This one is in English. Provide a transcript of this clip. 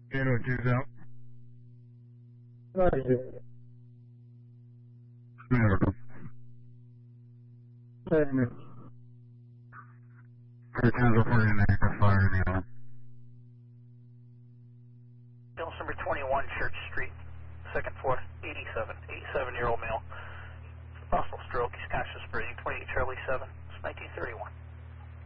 802's out. Roger. Medical. Certainly. 3040 and anchor fire in the alarm. House number 21 Church Street, second floor, 87-year-old male. Possible stroke, he's conscious breathing, 28 Charlie 7, it's 1931.